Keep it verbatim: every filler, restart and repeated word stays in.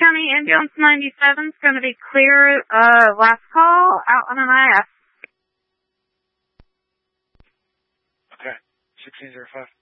County Ambulance ninety-seven is going to be clear. Uh, last call out on an I F. Okay. sixteen oh five.